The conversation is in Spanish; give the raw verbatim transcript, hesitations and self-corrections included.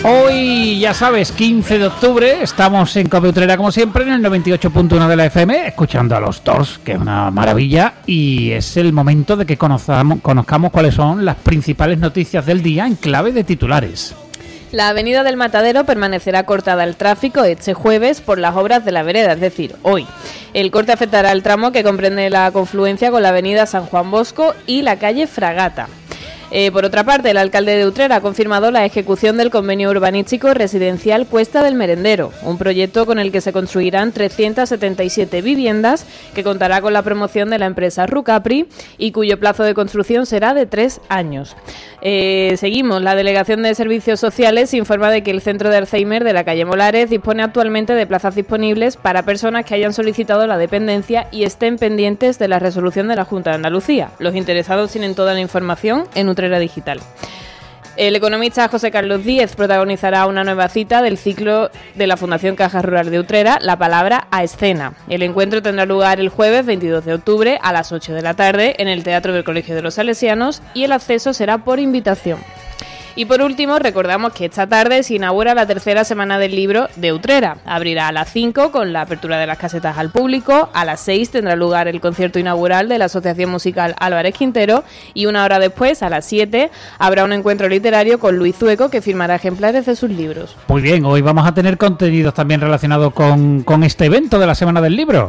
Hoy, ya sabes, quince de octubre, estamos en Cope Utrera como siempre, en el noventa y ocho punto uno de la F M, escuchando a los Doors, que es una maravilla, y es el momento de que conozcamos, conozcamos cuáles son las principales noticias del día en clave de titulares. La avenida del Matadero permanecerá cortada al tráfico este jueves por las obras de la vereda, es decir, hoy. El corte afectará el tramo que comprende la confluencia con la avenida San Juan Bosco y la calle Fragata. Eh, por otra parte, el alcalde de Utrera ha confirmado la ejecución del convenio urbanístico residencial Cuesta del Merendero, un proyecto con el que se construirán trescientas setenta y siete viviendas, que contará con la promoción de la empresa Rucapri y cuyo plazo de construcción será de tres años. Eh, seguimos. La Delegación de Servicios Sociales informa de que el Centro de Alzheimer de la calle Molares dispone actualmente de plazas disponibles para personas que hayan solicitado la dependencia y estén pendientes de la resolución de la Junta de Andalucía. Los interesados tienen toda la información en Utrera Digital. El economista José Carlos Díez protagonizará una nueva cita del ciclo de la Fundación Caja Rural de Utrera, La Palabra a Escena. El encuentro tendrá lugar el jueves veintidós de octubre a las ocho de la tarde en el Teatro del Colegio de los Salesianos y el acceso será por invitación. Y por último, recordamos que esta tarde se inaugura la tercera semana del libro de Utrera. Abrirá a las cinco con la apertura de las casetas al público, a las seis tendrá lugar el concierto inaugural de la Asociación Musical Álvarez Quintero y una hora después, a las siete, habrá un encuentro literario con Luis Zueco, que firmará ejemplares de sus libros. Muy bien, hoy vamos a tener contenidos también relacionados con, con este evento de la Semana del Libro.